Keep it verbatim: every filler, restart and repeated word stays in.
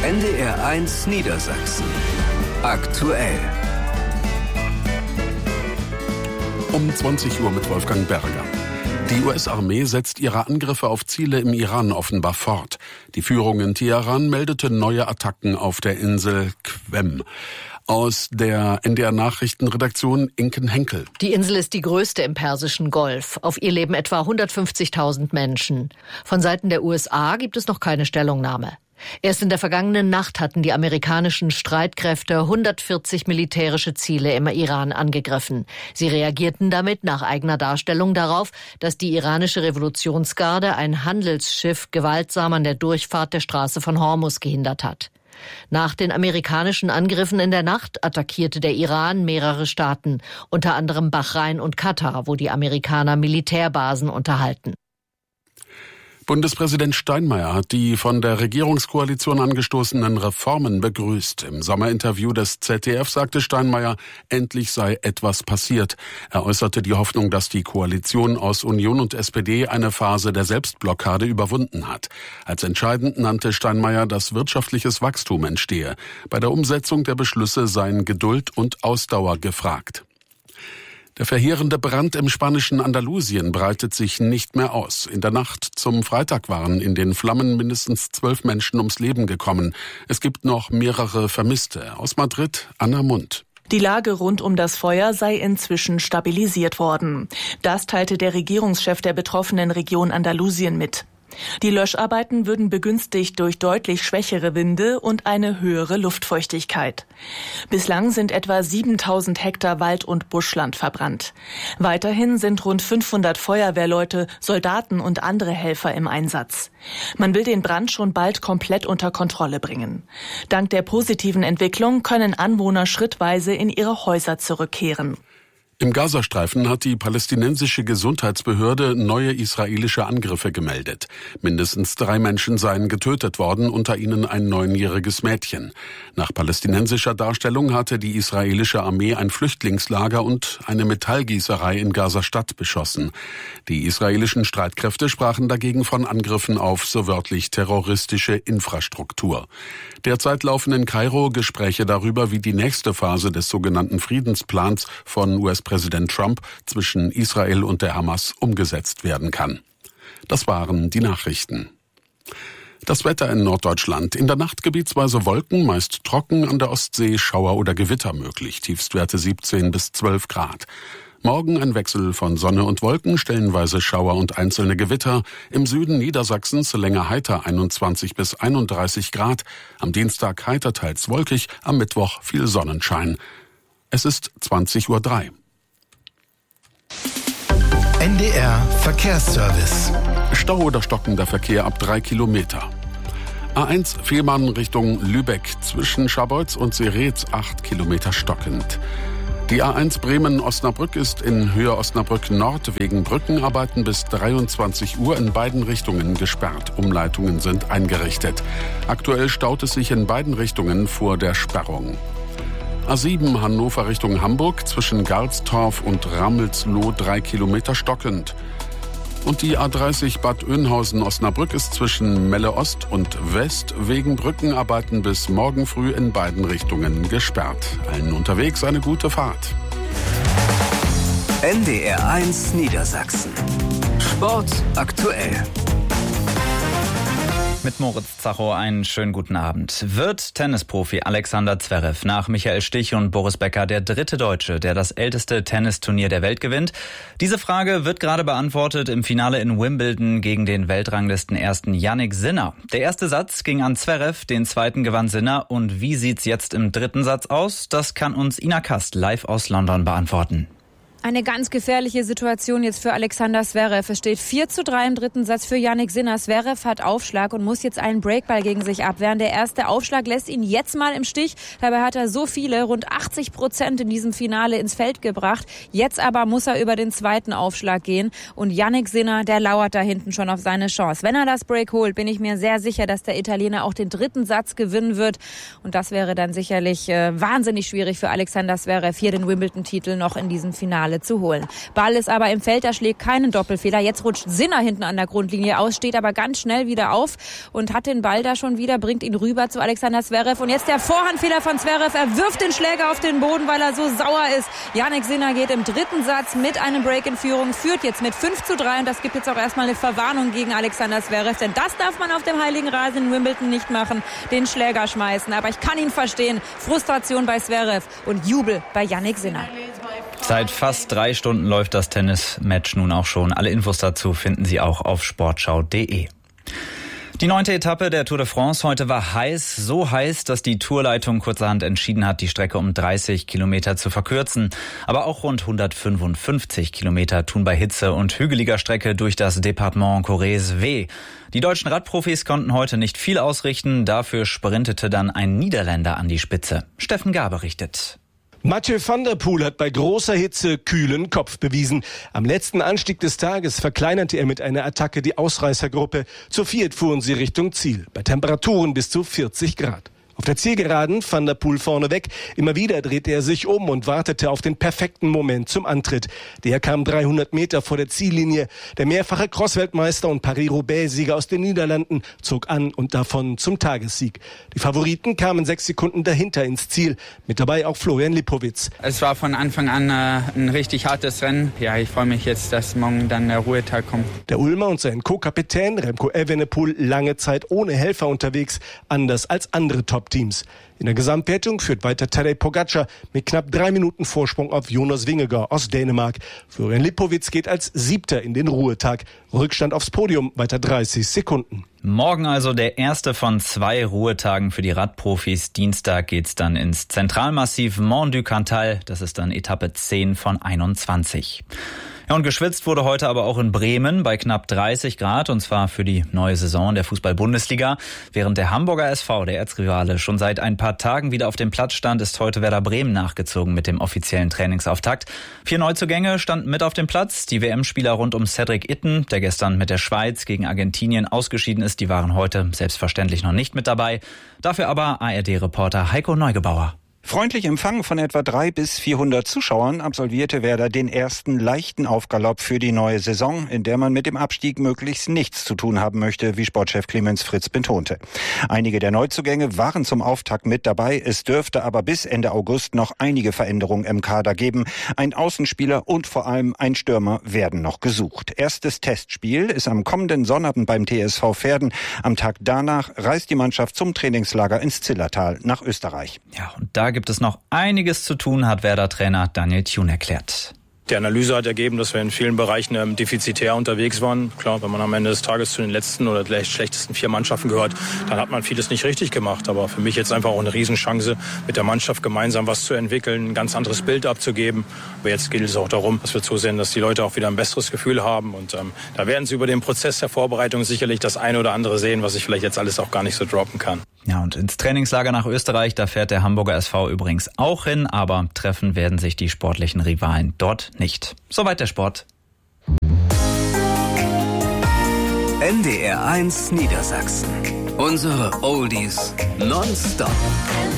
N D R eins Niedersachsen. Aktuell. Um zwanzig Uhr mit Wolfgang Berger. Die U S-Armee setzt ihre Angriffe auf Ziele im Iran offenbar fort. Die Führung in Teheran meldete neue Attacken auf der Insel Qem. Aus der N D R-Nachrichtenredaktion Inken Henkel. Die Insel ist die größte im Persischen Golf. Auf ihr leben etwa hundertfünfzigtausend Menschen. Von Seiten der U S A gibt es noch keine Stellungnahme. Erst in der vergangenen Nacht hatten die amerikanischen Streitkräfte hundertvierzig militärische Ziele im Iran angegriffen. Sie reagierten damit nach eigener Darstellung darauf, dass die iranische Revolutionsgarde ein Handelsschiff gewaltsam an der Durchfahrt der Straße von Hormuz gehindert hat. Nach den amerikanischen Angriffen in der Nacht attackierte der Iran mehrere Staaten, unter anderem Bahrain und Katar, wo die Amerikaner Militärbasen unterhalten. Bundespräsident Steinmeier hat die von der Regierungskoalition angestoßenen Reformen begrüßt. Im Sommerinterview des Z D F sagte Steinmeier, endlich sei etwas passiert. Er äußerte die Hoffnung, dass die Koalition aus Union und S P D eine Phase der Selbstblockade überwunden hat. Als entscheidend nannte Steinmeier, dass wirtschaftliches Wachstum entstehe. Bei der Umsetzung der Beschlüsse seien Geduld und Ausdauer gefragt. Der verheerende Brand im spanischen Andalusien breitet sich nicht mehr aus. In der Nacht zum Freitag waren in den Flammen mindestens zwölf Menschen ums Leben gekommen. Es gibt noch mehrere Vermisste. Aus Madrid, Anna Mund. Die Lage rund um das Feuer sei inzwischen stabilisiert worden. Das teilte der Regierungschef der betroffenen Region Andalusien mit. Die Löscharbeiten würden begünstigt durch deutlich schwächere Winde und eine höhere Luftfeuchtigkeit. Bislang sind etwa siebentausend Hektar Wald- und Buschland verbrannt. Weiterhin sind rund fünfhundert Feuerwehrleute, Soldaten und andere Helfer im Einsatz. Man will den Brand schon bald komplett unter Kontrolle bringen. Dank der positiven Entwicklung können Anwohner schrittweise in ihre Häuser zurückkehren. Im Gazastreifen hat die palästinensische Gesundheitsbehörde neue israelische Angriffe gemeldet. Mindestens drei Menschen seien getötet worden, unter ihnen ein neunjähriges Mädchen. Nach palästinensischer Darstellung hatte die israelische Armee ein Flüchtlingslager und eine Metallgießerei in Gaza-Stadt beschossen. Die israelischen Streitkräfte sprachen dagegen von Angriffen auf so wörtlich terroristische Infrastruktur. Derzeit laufen in Kairo Gespräche darüber, wie die nächste Phase des sogenannten Friedensplans von U S-Präsident Trump zwischen Israel und der Hamas umgesetzt werden kann. Das waren die Nachrichten. Das Wetter in Norddeutschland. In der Nacht gebietsweise Wolken, meist trocken, an der Ostsee Schauer oder Gewitter möglich. Tiefstwerte siebzehn bis zwölf Grad. Morgen ein Wechsel von Sonne und Wolken, stellenweise Schauer und einzelne Gewitter. Im Süden Niedersachsens länger heiter einundzwanzig bis einunddreißig Grad. Am Dienstag heiter teils wolkig, am Mittwoch viel Sonnenschein. Es ist zwanzig Uhr drei. N D R Verkehrsservice. Stau oder stockender Verkehr ab drei Kilometer. A eins Fehmarn Richtung Lübeck zwischen Scharbeutz und Seretz acht Kilometer stockend. Die A eins Bremen-Osnabrück ist in Höhe Osnabrück Nord wegen Brückenarbeiten bis dreiundzwanzig Uhr in beiden Richtungen gesperrt. Umleitungen sind eingerichtet. Aktuell staut es sich in beiden Richtungen vor der Sperrung. A sieben Hannover Richtung Hamburg zwischen Garzdorf und Rammelsloh drei Kilometer stockend. Und die A dreißig Bad Oeynhausen-Osnabrück ist zwischen Melle Ost und West wegen Brückenarbeiten bis morgen früh in beiden Richtungen gesperrt. Allen unterwegs eine gute Fahrt. N D R eins Niedersachsen. Sport aktuell. Mit Moritz Zacho einen schönen guten Abend. Wird Tennisprofi Alexander Zverev nach Michael Stich und Boris Becker der dritte Deutsche, der das älteste Tennisturnier der Welt gewinnt? Diese Frage wird gerade beantwortet im Finale in Wimbledon gegen den Weltranglistenersten Jannik Sinner. Der erste Satz ging an Zverev, den zweiten gewann Sinner. Und wie sieht's jetzt im dritten Satz aus? Das kann uns Ina Kast live aus London beantworten. Eine ganz gefährliche Situation jetzt für Alexander Zverev. Es steht vier zu drei im dritten Satz für Jannik Sinner. Zverev hat Aufschlag und muss jetzt einen Breakball gegen sich abwehren. Der erste Aufschlag lässt ihn jetzt mal im Stich. Dabei hat er so viele, rund achtzig Prozent in diesem Finale ins Feld gebracht. Jetzt aber muss er über den zweiten Aufschlag gehen. Und Jannik Sinner, der lauert da hinten schon auf seine Chance. Wenn er das Break holt, bin ich mir sehr sicher, dass der Italiener auch den dritten Satz gewinnen wird. Und das wäre dann sicherlich äh, wahnsinnig schwierig für Alexander Zverev, hier den Wimbledon-Titel noch in diesem Finale Finale zu holen. Ball ist aber im Feld, da schlägt keinen Doppelfehler. Jetzt rutscht Sinner hinten an der Grundlinie aus, steht aber ganz schnell wieder auf und hat den Ball da schon wieder, bringt ihn rüber zu Alexander Zverev. Und jetzt der Vorhandfehler von Zverev. Er wirft den Schläger auf den Boden, weil er so sauer ist. Jannik Sinner geht im dritten Satz mit einem Break in Führung, führt jetzt mit fünf zu drei. Und das gibt jetzt auch erstmal eine Verwarnung gegen Alexander Zverev. Denn das darf man auf dem heiligen Rasen in Wimbledon nicht machen, den Schläger schmeißen. Aber ich kann ihn verstehen. Frustration bei Zverev und Jubel bei Jannik Sinner. Seit fast drei Stunden läuft das Tennismatch nun auch schon. Alle Infos dazu finden Sie auch auf sportschau punkt de. Die neunte Etappe der Tour de France heute war heiß, so heiß, dass die Tourleitung kurzerhand entschieden hat, die Strecke um dreißig Kilometer zu verkürzen. Aber auch rund hundertfünfundfünfzig Kilometer tun bei Hitze und hügeliger Strecke durch das Departement Corrèze weh. Die deutschen Radprofis konnten heute nicht viel ausrichten, dafür sprintete dann ein Niederländer an die Spitze. Steffen Gahr berichtet. Mathieu van der Poel hat bei großer Hitze kühlen Kopf bewiesen. Am letzten Anstieg des Tages verkleinerte er mit einer Attacke die Ausreißergruppe. Zu viert fuhren sie Richtung Ziel, bei Temperaturen bis zu vierzig Grad. Auf der Zielgeraden Van der Poel vorneweg. Immer wieder drehte er sich um und wartete auf den perfekten Moment zum Antritt. Der kam dreihundert Meter vor der Ziellinie. Der mehrfache Cross-Weltmeister und Paris-Roubaix-Sieger aus den Niederlanden zog an und davon zum Tagessieg. Die Favoriten kamen sechs Sekunden dahinter ins Ziel. Mit dabei auch Florian Lipowitz. Es war von Anfang an äh, ein richtig hartes Rennen. Ja, ich freue mich jetzt, dass morgen dann der Ruhetag kommt. Der Ulmer und sein Co-Kapitän Remco Evenepoel lange Zeit ohne Helfer unterwegs, anders als andere Top Teams. In der Gesamtwertung führt weiter Tadej Pogačar mit knapp drei Minuten Vorsprung auf Jonas Vingegaard aus Dänemark. Florian Lipowitz geht als Siebter in den Ruhetag. Rückstand aufs Podium weiter dreißig Sekunden. Morgen also der erste von zwei Ruhetagen für die Radprofis. Dienstag geht's dann ins Zentralmassiv Mont du Cantal. Das ist dann Etappe zehn von einundzwanzig. Ja, und geschwitzt wurde heute aber auch in Bremen bei knapp dreißig Grad, und zwar für die neue Saison der Fußball-Bundesliga. Während der Hamburger S V, der Erzrivale, schon seit ein paar Tagen wieder auf dem Platz stand, ist heute Werder Bremen nachgezogen mit dem offiziellen Trainingsauftakt. Vier Neuzugänge standen mit auf dem Platz. Die W M-Spieler rund um Cedric Itten, der gestern mit der Schweiz gegen Argentinien ausgeschieden ist, die waren heute selbstverständlich noch nicht mit dabei. Dafür aber A R D-Reporter Heiko Neugebauer. Freundlich empfangen von etwa dreihundert bis vierhundert Zuschauern absolvierte Werder den ersten leichten Aufgalopp für die neue Saison, in der man mit dem Abstieg möglichst nichts zu tun haben möchte, wie Sportchef Clemens Fritz betonte. Einige der Neuzugänge waren zum Auftakt mit dabei. Es dürfte aber bis Ende August noch einige Veränderungen im Kader geben. Ein Außenspieler und vor allem ein Stürmer werden noch gesucht. Erstes Testspiel ist am kommenden Sonnabend beim T S V Verden. Am Tag danach reist die Mannschaft zum Trainingslager ins Zillertal nach Österreich. Ja, und da gibt es noch einiges zu tun, hat Werder-Trainer Daniel Thune erklärt. Die Analyse hat ergeben, dass wir in vielen Bereichen ähm, defizitär unterwegs waren. Klar, wenn man am Ende des Tages zu den letzten oder vielleicht schlechtesten vier Mannschaften gehört, dann hat man vieles nicht richtig gemacht. Aber für mich jetzt einfach auch eine Riesenchance, mit der Mannschaft gemeinsam was zu entwickeln, ein ganz anderes Bild abzugeben. Aber jetzt geht es auch darum, dass wir zusehen, dass die Leute auch wieder ein besseres Gefühl haben. Und ähm, da werden sie über den Prozess der Vorbereitung sicherlich das eine oder andere sehen, was ich vielleicht jetzt alles auch gar nicht so droppen kann. Ja, und ins Trainingslager nach Österreich, da fährt der Hamburger S V übrigens auch hin, aber treffen werden sich die sportlichen Rivalen dort nicht. Soweit der Sport. N D R eins Niedersachsen. Unsere Oldies nonstop.